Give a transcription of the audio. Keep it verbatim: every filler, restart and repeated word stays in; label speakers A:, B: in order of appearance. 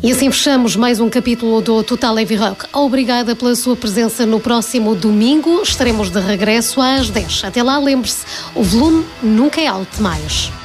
A: E assim fechamos mais um capítulo do Total Heavy Rock. Obrigada pela sua presença no próximo domingo. Estaremos de regresso às dez. Até lá, lembre-se, o volume nunca é alto demais.